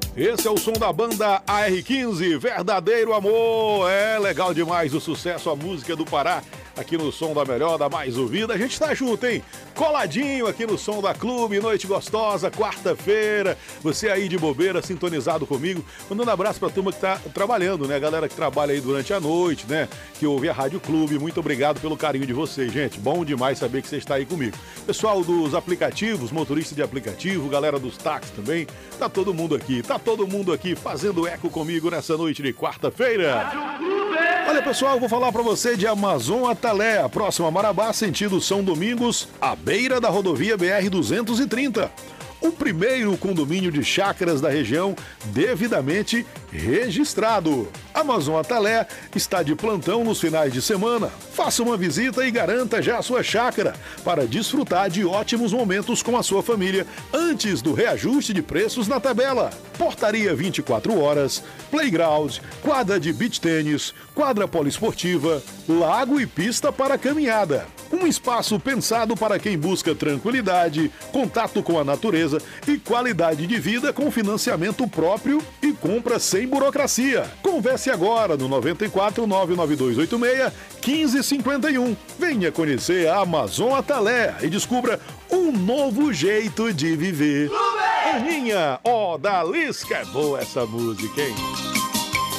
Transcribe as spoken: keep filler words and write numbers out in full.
Esse é o som da banda A R quinze, Verdadeiro Amor. É legal demais o sucesso, a música do Pará, aqui no Som da Melhor, da mais ouvida. A gente tá junto, hein? Coladinho aqui no Som da Clube, noite gostosa, quarta-feira. Você aí de bobeira, sintonizado comigo. Mandando um abraço pra turma que tá trabalhando, né? A galera que trabalha aí durante a noite, né? Que ouve a Rádio Clube. Muito obrigado pelo carinho de vocês, gente. Bom demais saber que você está aí comigo. Pessoal dos aplicativos, motorista de aplicativo, galera dos táxis também. Tá todo mundo aqui, tá todo mundo aqui fazendo eco comigo nessa noite de quarta-feira. Olha, pessoal, eu vou falar pra você de Amazon Atalé, a próxima Marabá, sentido São Domingos, à beira da rodovia B R duzentos e trinta. O primeiro condomínio de chácaras da região devidamente registrado. Amazon Atalé está de plantão nos finais de semana. Faça uma visita e garanta já a sua chácara para desfrutar de ótimos momentos com a sua família antes do reajuste de preços na tabela. Portaria vinte e quatro horas, playground, quadra de beach tênis, quadra poliesportiva, lago e pista para caminhada. Um espaço pensado para quem busca tranquilidade, contato com a natureza e qualidade de vida com financiamento próprio e compra sem burocracia. Converse agora no nove quatro nove nove dois oito seis um cinco cinco um. Venha conhecer a Amazon Atalé e descubra um novo jeito de viver. Aninha, ó, da Lisca, é boa essa música, hein?